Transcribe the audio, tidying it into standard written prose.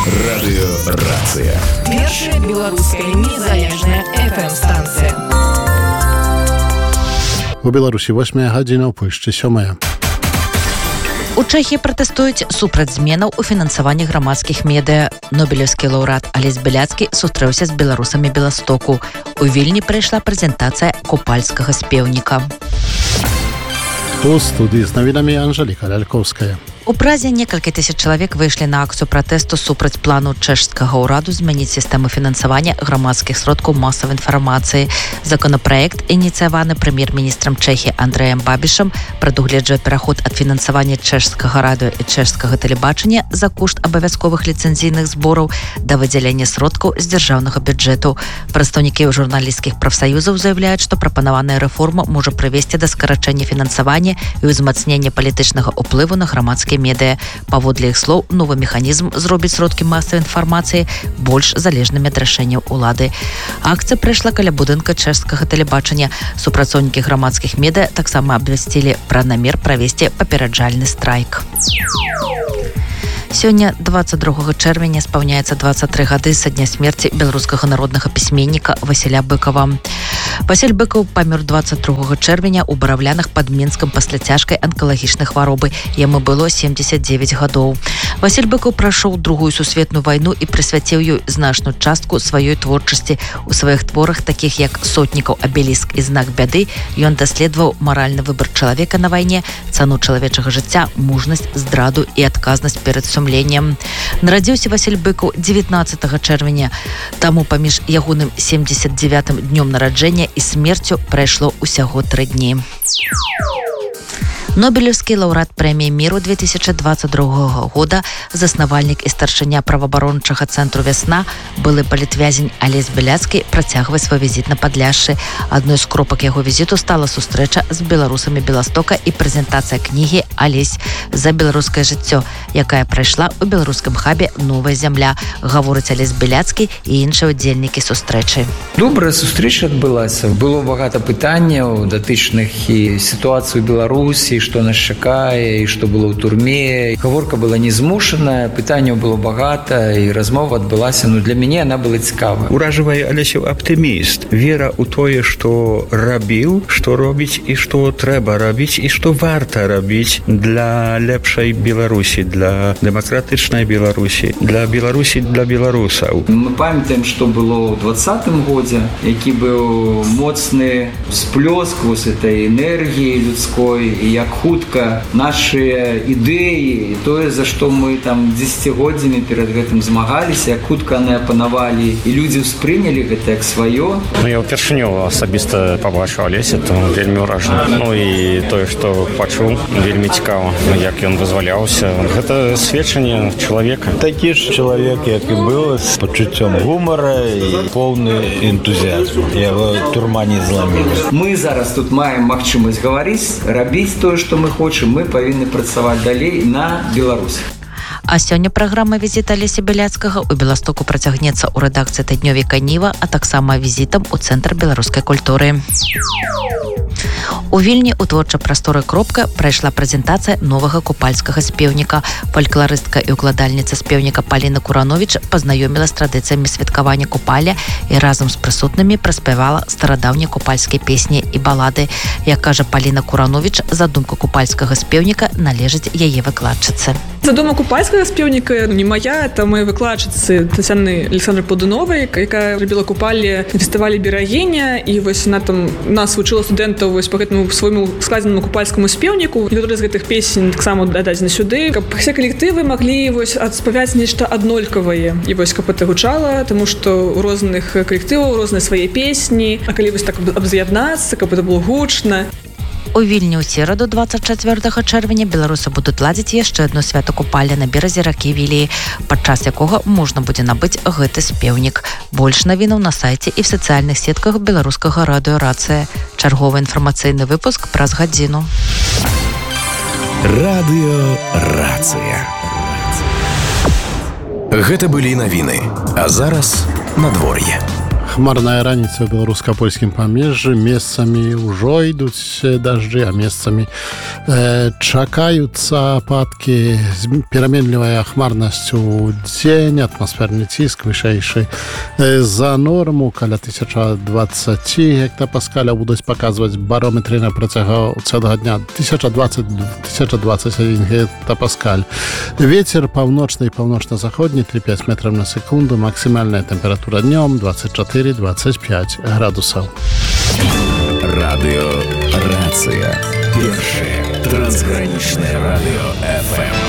Радыёрацыя. Першая беларуская незалежная FM-станцыя. У Беларусі 8 гадзіна, у Польшчы 7. У Чэхіі пратэстуюць супраць зменаў у фінансаванні грамадскіх медыа. Нобелеўскі лаўрэат Алесь Беляцкі сустрэўся з беларусамі Беластоку. У Вільні прайшла прэзентацыя купальскага спеўніка. У студыі з навінамі Анжеліка Лялькоўская. У Празе некалькі тысяч чалавек выйшлі на акцыю пратэсту супраць плану чэшскага ўраду змяніць сістэму фінансавання грамадскіх сродкаў масавай інфармацыі. Законапраект, ініцыяваны прэм'ер-міністрам Чэхіі Андрэем Бабішам, прадугледжвае пераход ад фінансавання чэшскага радыё і чэшскага тэлебачання за кошт абавязковых ліцэнзійных збораў да выдзялення сродкаў з дзяржаўнага бюджэту. Прадстаўнікі журналісцкіх прафсаюзаў заяўляюць, што прапанаваная рэформа можа прывесці да скарачэння фінансавання і ўзмацнення палітычнага ўплыву на грамадскія медыа. Паводле іх слоў, новы механізм зробіць сродкі масавай інфармацыі больш залежнымі ад рашэнняў улады. Акцыя прайшла каля будынка чэшскага тэлебачання. Супрацоўнікі грамадскіх медыа таксама абвясцілі пра намер правесці папераджальны страйк. Сёння, 22 чэрвеня, спаўняецца 23 гады са дня смерці беларускага народнага пісьменніка Васіля Быкава. Васіль Быкаў памёр 22 чэрвеня ў Бараўлянах пад Мінскам пасля цяжкай анкалагічнай хваробы. Яму было 79 гадоў. Васіль Быкаў прайшоў Другую сусветную вайну і прысвяціў ёй значную частку сваёй творчасці. У сваіх творах, такіх як «Сотнікаў», «Абеліск» і «Знак бяды», ён даследаваў маральны выбар чалавека на вайне, цану чалавечага жыцця, мужнасць, здраду і адказнасць перад сумленнем. Нарадзіўся Васіль Быкаў 19 чэрвеня. Таму паміж ягоным 79-м днём нараджэння і смерцю прайшло ўсяго 3 дні. Нобелеўскі лаўрэат прэміі міру 2022 года, заснавальнік і старшыня праваабарончага цэнтру «Вясна», былы палітвязень Алесь Беляцкі працягвае свой візіт на Падляшшы. Адной з кропак яго візіту стала сустрэча з беларусамі Беластока і прэзентацыя кнігі «Алесь. За беларускае жыццё», якая прайшла ў беларускім хабе «Новая зямля», гаворыць Алесь Беляцкі і іншыя ўдзельнікі сустрэчы. Добрая сустрэча адбылася. Было багата пытанняў датычных і сітуацыі ў Беларусі, што нас чакае і што было ў турме. Гаворка была незмушаная, пытанняў было багата і размова адбылася. Для мяне яна была цікавая. Уражвае Алесю аптыміст. Вера ў тое, што рабіў, што робіць і што трэба рабіць і што варта рабіць для лепшай Беларусі, для дэмакратычнай Беларусі, для Беларусі, для беларусаў. Мы памятаем, што было ў 20-м годзе, які быў моцны всплёск вось этой энергіі людской, і як хутка нашыя ідэі і тое, за што мы там дзесяцігоддзямі перад гэтым змагаліся, як хутка яны апанавалі і людзі ўспрынялі гэта як сваё. Я ўпершыню асабіста пабачыў Алеся, то вельмі ўражаны. І тое, што пачуў, вельмі цікава, як ён вызваляўся. Гэта сведчанне чалавека. Такі ж чалавек, як і быў, з пачуццём гумара і поўны энтузіазм. Яго турма не зламіла. Мы зараз тут маем магчымасць гаварыць, рабіць тое, што мы хочам, мы павінны працаваць далей на Беларусь. А сёння праграма візіта Алеся Беляцкага ў Беластоку працягнецца ў рэдакцыі тыднёвіка «Ніва», а таксама візітам у Цэнтр беларускай культуры. У Вільні ў творчай прасторы «Кропка» прайшла прэзентацыя новага купальскага спеўніка. Фалькларыстка і укладальніца спеўніка Паліна Курановіч пазнаёміла з традыцыямі святкавання купаля і разам з прысутнымі праспявала старадаўнія купальскія песні і балады. Як кажа Паліна Курановіч, задумка купальскага спеўніка належыць яе выкладчыцы. Задума купальскага спеўніка не мая, это моей выкладчыцы Тацяны Александры Падуновай, якая рабіла купалі на фестывалі «Берагіня», і вось она там нас вучыла студэнтаў вось па гэтаму свайму складзенаму купальскаму спеўніку. Некаторыя з гэтых песень таксама дададзены сюды, каб все калектывы маглі вось адспяваць нешта аднолькавае. І вось каб это гучала, таму што у розных калектываў розныя свае песні, а калі вось так абз'яднацца, каб это было гучна. У Вільні ў сераду 24 чэрвеня беларусы будуць ладзіць яшчэ адно свята купаля на беразе ракі Віліі, падчас якога можна будзе набыць гэты спеўнік. Больш навінаў на сайце і в сацыяльных сетках беларускага радыёрацыя. Чарговы інфармацыйны выпуск праз гадзіну. Радыёрацыя. Гэта былі навіны. А зараз надвор'е. Хмарная раніца ў беларуска-польскім памежжы. Месцамі ўжо ідуць дажджы, а месцамі чакаюцца ападкі. Пераменлівая хмарнасць у дзень, атмасферны ціск вышэйшы за норму, каля 1020 гектапаскаля будуць паказваць барометры на працягу цэлага дня 1020-1021 гектапаскаль. Вецер паўночны і паўночна-заходні 3-5 метров на секунду, максімальная тэмпература днём 24-25 градусаў. Радыё «Рацыя». Першае трансгранічнае радыё FM.